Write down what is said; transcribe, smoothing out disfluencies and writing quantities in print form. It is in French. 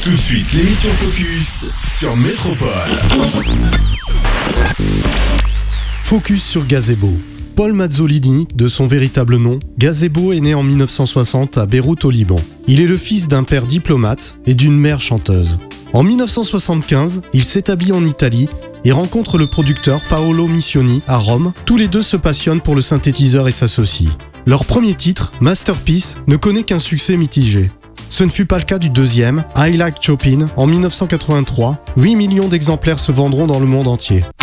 Tout de suite, l'émission Focus sur Métropole. Focus sur Gazebo. Paul Mazzolini, de son véritable nom, Gazebo est né en 1960 à Beyrouth au Liban. Il est le fils d'un père diplomate et d'une mère chanteuse. En 1975, il s'établit en Italie et rencontre le producteur Paolo Missioni à Rome. Tous les deux se passionnent pour le synthétiseur et s'associent. Leur premier titre, Masterpiece, ne connaît qu'un succès mitigé. Ce ne fut pas le cas du deuxième, I Like Chopin, en 1983. 8 millions d'exemplaires se vendront dans le monde entier.